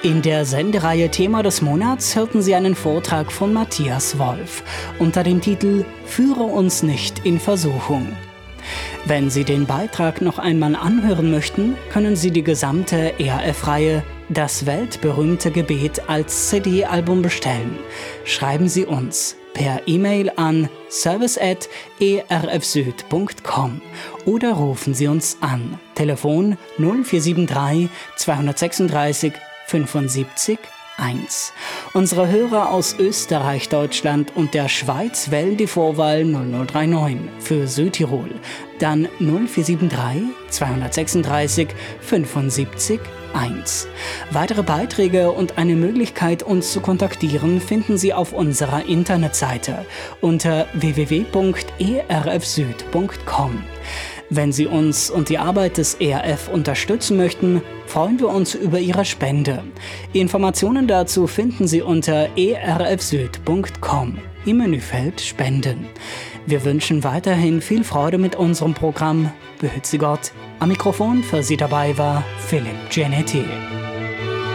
In der Sendereihe Thema des Monats hörten Sie einen Vortrag von Matthias Wolf unter dem Titel »Führe uns nicht in Versuchung«. Wenn Sie den Beitrag noch einmal anhören möchten, können Sie die gesamte ERF-Reihe »Das weltberühmte Gebet« als CD-Album bestellen. Schreiben Sie uns per E-Mail an service@erfsüd.com oder rufen Sie uns an. Telefon 0473 236 75 1. Unsere Hörer aus Österreich, Deutschland und der Schweiz wählen die Vorwahl 0039 für Südtirol. Dann 0473 236 75 1. Weitere Beiträge und eine Möglichkeit, uns zu kontaktieren, finden Sie auf unserer Internetseite unter www.erfsüd.com. Wenn Sie uns und die Arbeit des ERF unterstützen möchten, freuen wir uns über Ihre Spende. Informationen dazu finden Sie unter erfsüd.com im Menüfeld Spenden. Wir wünschen weiterhin viel Freude mit unserem Programm. Behüte Sie Gott. Am Mikrofon für Sie dabei war Philipp Gianetti.